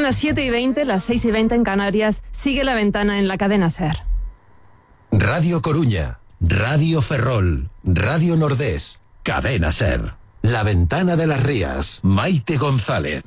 las 7:20, las 6:20 en Canarias. Sigue La Ventana en la cadena SER. Radio Coruña, Radio Ferrol, Radio Nordés, cadena SER. La Ventana de las Rías, Maite González.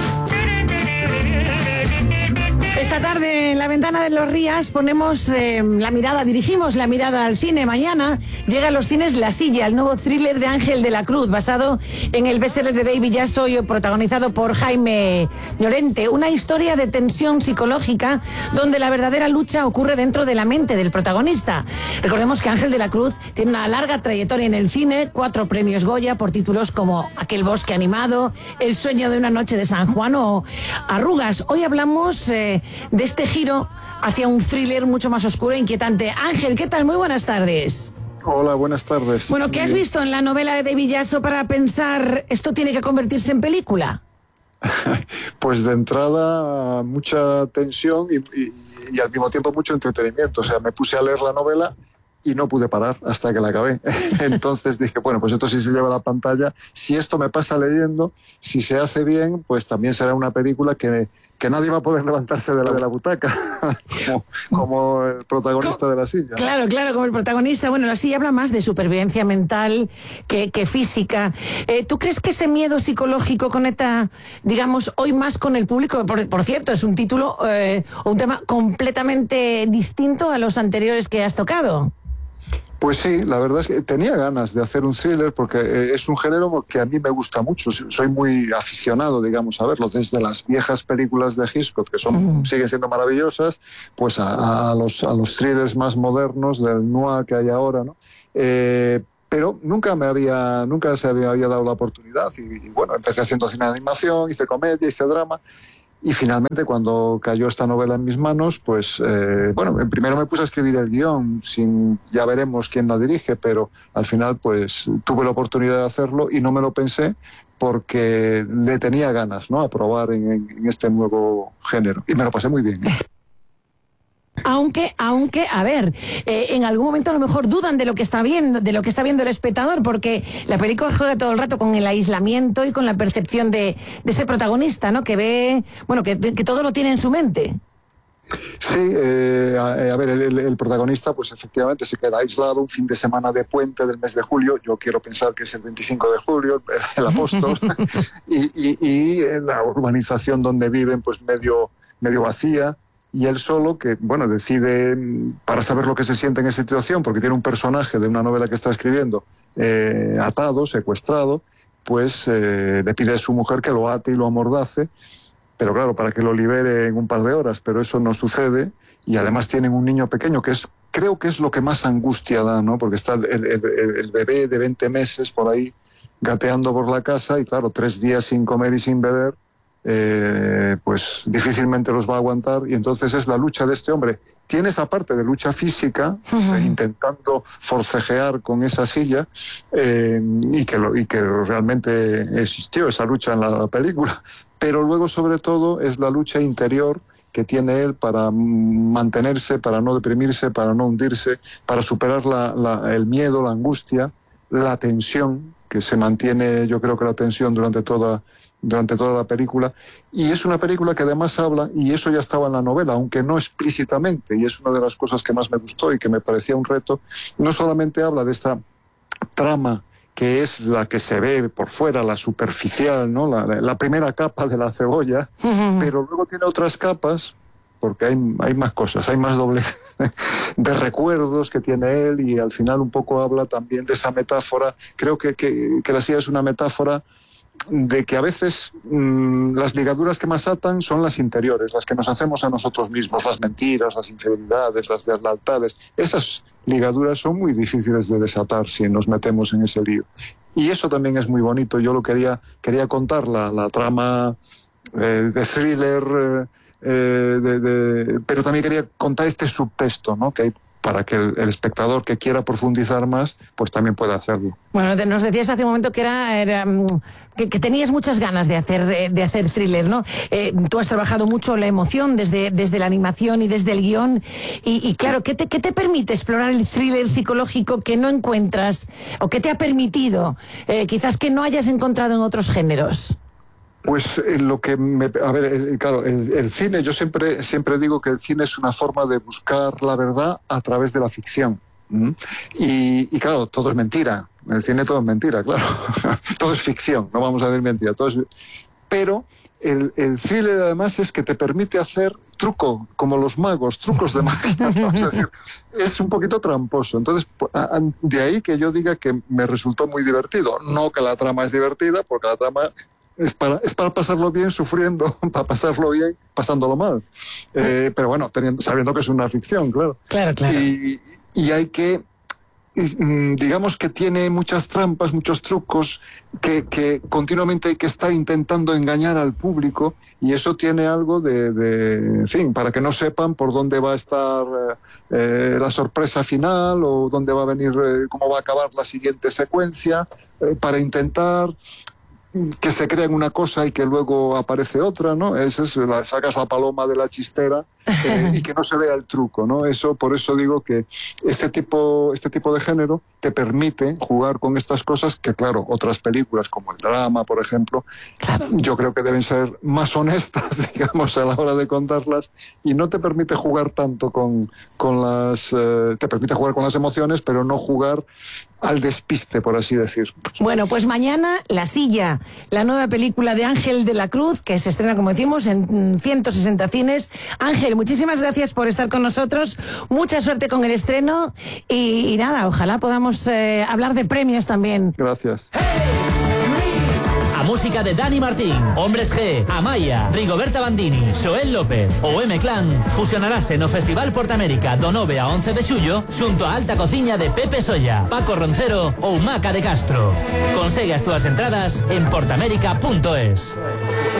Esta tarde en La Ventana de los Rías ponemos dirigimos la mirada al cine. Mañana llega a los cines La Silla, el nuevo thriller de Ángel de la Cruz, basado en el bestseller de David Yasso y protagonizado por Jaime Llorente. Una historia de tensión psicológica donde la verdadera lucha ocurre dentro de la mente del protagonista. Recordemos que Ángel de la Cruz tiene una larga trayectoria en el cine, 4 premios Goya por títulos como Aquel bosque animado, El sueño de una noche de San Juan o Arrugas. Hoy hablamos de este giro hacia un thriller mucho más oscuro e inquietante. Ángel, ¿qué tal? Muy buenas tardes. Hola, buenas tardes. Bueno, ¿qué has visto en la novela de David Yasso para pensar esto tiene que convertirse en película? Pues de entrada mucha tensión y al mismo tiempo mucho entretenimiento. O sea, me puse a leer la novela y no pude parar hasta que la acabé. Entonces dije, bueno, pues esto sí se lleva a la pantalla. Si esto me pasa leyendo, si se hace bien, pues también será una película que nadie va a poder levantarse de la butaca, como el protagonista de La Silla. Claro, como el protagonista. Bueno, La Silla habla más de supervivencia mental que física. ¿Tú crees que ese miedo psicológico conecta, digamos, hoy más con el público? Por cierto, es un título o un tema completamente distinto a los anteriores que has tocado. Pues sí, la verdad es que tenía ganas de hacer un thriller porque es un género que a mí me gusta mucho. Soy muy aficionado, digamos, a verlo, desde las viejas películas de Hitchcock, que siguen siendo maravillosas, pues a los thrillers más modernos del noir que hay ahora, ¿no? Pero nunca se me había dado la oportunidad y bueno, empecé haciendo cine de animación, hice comedia, hice drama. Y finalmente, cuando cayó esta novela en mis manos, pues, primero me puse a escribir el guión, ya veremos quién la dirige, pero al final, pues, tuve la oportunidad de hacerlo y no me lo pensé porque le tenía ganas, ¿no?, a probar en este nuevo género. Y me lo pasé muy bien. Aunque, a ver, en algún momento a lo mejor dudan de lo que está viendo el espectador, porque la película juega todo el rato con el aislamiento y con la percepción de ese protagonista, ¿no? Que ve, bueno, que todo lo tiene en su mente. Sí, a ver, el protagonista pues efectivamente se queda aislado un fin de semana de puente del mes de julio. Yo quiero pensar que es el 25 de julio, el apóstol, y la urbanización donde viven pues medio vacía. Y él solo, que bueno, decide, para saber lo que se siente en esa situación, porque tiene un personaje de una novela que está escribiendo atado, secuestrado, pues le pide a su mujer que lo ate y lo amordace, pero claro, para que lo libere en un par de horas, pero eso no sucede, y además tienen un niño pequeño que creo que es lo que más angustia da, ¿no? Porque está el bebé de 20 meses por ahí gateando por la casa, y claro, 3 días sin comer y sin beber, pues difícilmente los va a aguantar, y entonces es la lucha de este hombre. Tiene esa parte de lucha física, intentando forcejear con esa silla, y que realmente existió esa lucha en la película, pero luego sobre todo es la lucha interior que tiene él para mantenerse, para no deprimirse, para no hundirse, para superar el miedo, la angustia, la tensión, que se mantiene, yo creo que la tensión durante toda la película, y es una película que además habla, y eso ya estaba en la novela, aunque no explícitamente, y es una de las cosas que más me gustó y que me parecía un reto. No solamente habla de esta trama que es la que se ve por fuera, la superficial, ¿no?, la primera capa de la cebolla, pero luego tiene otras capas, porque hay más cosas, hay más doble de recuerdos que tiene él, y al final un poco habla también de esa metáfora. Creo que La Silla es una metáfora de que a veces las ligaduras que más atan son las interiores, las que nos hacemos a nosotros mismos, las mentiras, las infidelidades, las deslealtades. Esas ligaduras son muy difíciles de desatar si nos metemos en ese lío. Y eso también es muy bonito. Yo quería contar la trama de thriller, pero también quería contar este subtexto, ¿no?, que hay, para que el espectador que quiera profundizar más, pues también pueda hacerlo. Bueno, nos decías hace un momento que que tenías muchas ganas de hacer thriller, ¿no? Tú has trabajado mucho la emoción desde la animación y desde el guión, y claro, ¿qué te permite explorar el thriller psicológico que no encuentras, o qué te ha permitido, quizás que no hayas encontrado en otros géneros? Pues lo que claro, el cine, yo siempre digo que el cine es una forma de buscar la verdad a través de la ficción. Y claro, todo es mentira. En el cine todo es mentira, claro. Todo es ficción, no vamos a decir mentira. Pero el thriller además es que te permite hacer truco, como los magos, trucos de magia, ¿no? Es decir, es un poquito tramposo. Entonces, de ahí que yo diga que me resultó muy divertido. No que la trama es divertida, porque la trama es para pasarlo bien sufriendo, para pasarlo bien pasándolo mal. Pero bueno, sabiendo que es una ficción, claro. Claro. Y hay que, digamos que tiene muchas trampas, muchos trucos, que continuamente hay que estar intentando engañar al público, y eso tiene algo en fin, para que no sepan por dónde va a estar la sorpresa final, o dónde va a venir, cómo va a acabar la siguiente secuencia, para intentar que se crean una cosa y que luego aparece otra, ¿no? Eso es, sacas la paloma de la chistera y que no se vea el truco, ¿no? Por eso digo que este tipo de género te permite jugar con estas cosas que, claro, otras películas como el drama, por ejemplo, yo creo que deben ser más honestas, digamos, a la hora de contarlas, y no te permite jugar tanto con las... te permite jugar con las emociones, pero no jugar al despiste, por así decir. Bueno, pues mañana La Silla, la nueva película de Ángel de la Cruz, que se estrena, como decimos, en 160 cines. Ángel, muchísimas gracias por estar con nosotros, mucha suerte con el estreno, y nada, ojalá podamos hablar de premios también. Gracias. A música de Dani Martín, Hombres G, Amaya, Rigoberta Bandini, Xoel López o M-Clan fusionarase no Festival Portamérica do 9 a 11 de xullo xunto a alta cociña de Pepe Solla, Paco Roncero ou Maca de Castro. Consegue as túas entradas en portamérica.es.